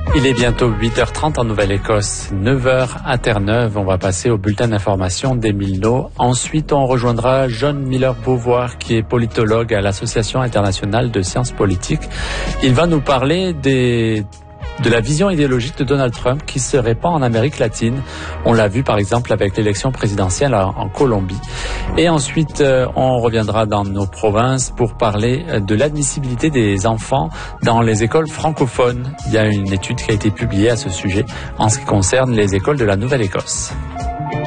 Il est bientôt 8h30 en Nouvelle-Écosse, 9h à Terre-Neuve. On va passer au bulletin d'information d'Émile No. Ensuite, on rejoindra John Miller-Beauvoir, qui est politologue à l'Association internationale de sciences politiques. Il va nous parler de la vision idéologique de Donald Trump qui se répand en Amérique latine. On l'a vu par exemple avec l'élection présidentielle en Colombie. Et ensuite, on reviendra dans nos provinces pour parler de l'admissibilité des enfants dans les écoles francophones. Il y a une étude qui a été publiée à ce sujet en ce qui concerne les écoles de la Nouvelle-Écosse.